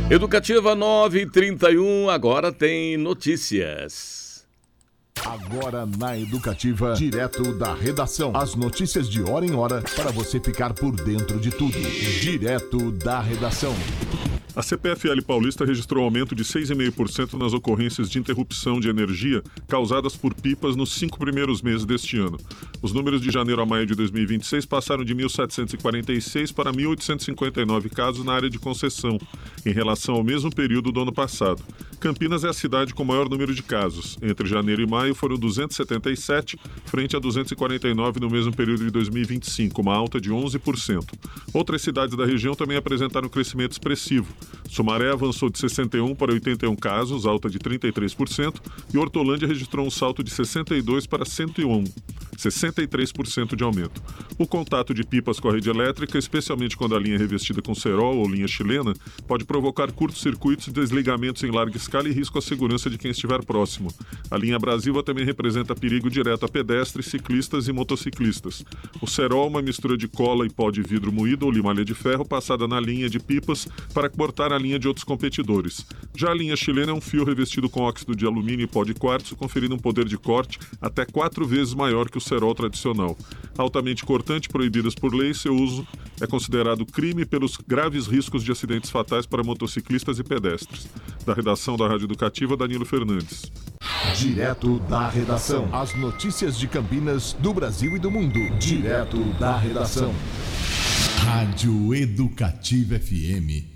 Educativa 9h31, agora tem notícias. Agora na Educativa, direto da redação. As notícias de hora em hora para você ficar por dentro de tudo. Direto da redação. A CPFL Paulista registrou aumento de 6,5% nas ocorrências de interrupção de energia causadas por pipas nos 5 primeiros meses deste ano. Os números de janeiro a maio de 2026 passaram de 1.746 para 1.859 casos na área de concessão, em relação ao mesmo período do ano passado. Campinas é a cidade com maior número de casos. Entre janeiro e maio foram 277, frente a 249 no mesmo período de 2025, uma alta de 11%. Outras cidades da região também apresentaram crescimento expressivo. Sumaré avançou de 61 para 81 casos, alta de 33%, e Hortolândia registrou um salto de 62 para 101, 63% de aumento. O contato de pipas com a rede elétrica, especialmente quando a linha é revestida com cerol ou linha chilena, pode provocar curtos-circuitos e desligamentos em larga escala e risco à segurança de quem estiver próximo. A linha abrasiva também representa perigo direto a pedestres, ciclistas e motociclistas. O cerol é uma mistura de cola e pó de vidro moído ou limalha de ferro passada na linha de pipas para cortar a linha de outros competidores. Já a linha chilena é um fio revestido com óxido de alumínio e pó de quartzo, conferindo um poder de corte até 4 vezes maior que o cerol tradicional. Altamente cortante, proibidas por lei, seu uso é considerado crime pelos graves riscos de acidentes fatais para motociclistas e pedestres. Da redação da Rádio Educativa, Danilo Fernandes. Direto da redação. As notícias de Campinas, do Brasil e do mundo. Direto da redação. Rádio Educativa FM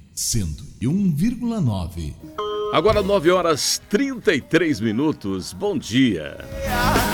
101,9. Agora 9h33. Bom dia.